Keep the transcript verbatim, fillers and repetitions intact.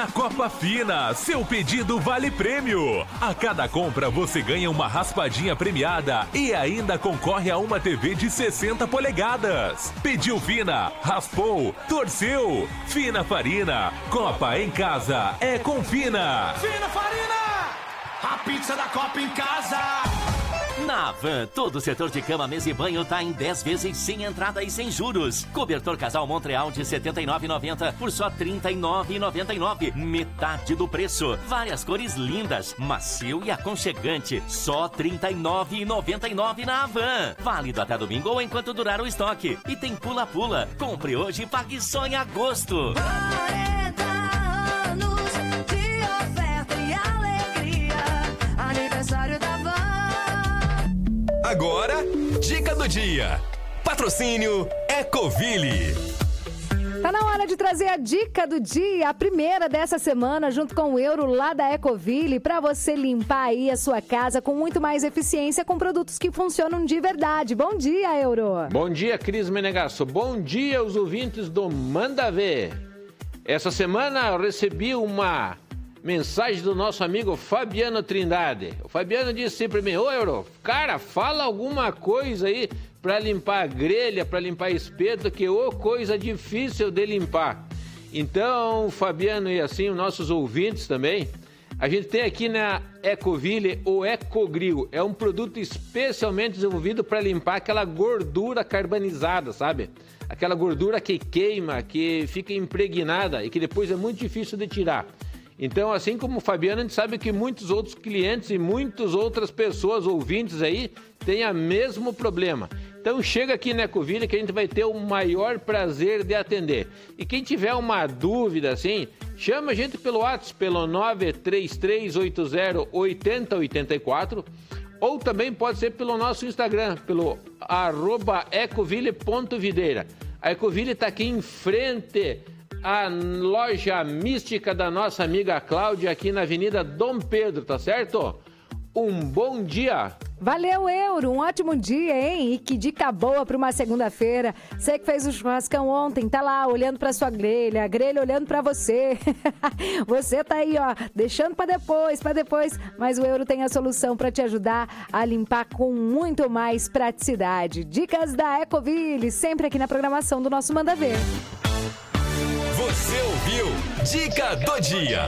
Na Copa Fina, seu pedido vale prêmio. A cada compra você ganha uma raspadinha premiada e ainda concorre a uma T V de sessenta polegadas. Pediu Fina, raspou, torceu. Fina Farina, Copa em casa é com Fina. Fina Farina, a pizza da Copa em casa. Na Havan, todo o setor de cama, mesa e banho tá em dez vezes sem entrada e sem juros. Cobertor Casal Montreal de setenta e nove reais e noventa centavos por só trinta e nove reais e noventa e nove centavos. Metade do preço. Várias cores lindas, macio e aconchegante. Só trinta e nove reais e noventa e nove centavos na Havan. Válido até domingo ou enquanto durar o estoque. E tem pula-pula. Compre hoje e pague só em agosto. quarenta anos de oferta e alegria. Aniversário da Havan. Agora, dica do dia. Patrocínio Ecoville. Tá na hora de trazer a dica do dia, a primeira dessa semana, junto com o Euro lá da Ecoville, para você limpar aí a sua casa com muito mais eficiência, com produtos que funcionam de verdade. Bom dia, Euro. Bom dia, Cris Menegasso. Bom dia aos ouvintes do Manda Ver. Essa semana eu recebi uma mensagem do nosso amigo Fabiano Trindade. O Fabiano disse para mim: ô Euro, cara, fala alguma coisa aí para limpar a grelha, para limpar espeto, que ô coisa difícil de limpar. Então, Fabiano e assim os nossos ouvintes também, a gente tem aqui na Ecoville o Ecogrill. É um produto especialmente desenvolvido para limpar aquela gordura carbonizada, sabe? Aquela gordura que queima, que fica impregnada e que depois é muito difícil de tirar. Então, assim como o Fabiano, a gente sabe que muitos outros clientes e muitas outras pessoas, ouvintes aí, têm o mesmo problema. Então, chega aqui na Ecoville que a gente vai ter o maior prazer de atender. E quem tiver uma dúvida, assim, chama a gente pelo WhatsApp, pelo nove três três oito zero oito zero oito quatro, ou também pode ser pelo nosso Instagram, pelo arroba ecoville ponto videira. A Ecoville está aqui em frente a loja mística da nossa amiga Cláudia, aqui na Avenida Dom Pedro, tá certo? Um bom dia! Valeu, Euro! Um ótimo dia, hein? E que dica boa para uma segunda-feira. Você que fez o churrascão ontem, tá lá olhando para sua grelha, a grelha olhando para você. Você tá aí, ó, deixando para depois, para depois, mas o Euro tem a solução para te ajudar a limpar com muito mais praticidade. Dicas da Ecoville, sempre aqui na programação do nosso Manda Ver. Você ouviu Dica do Dia.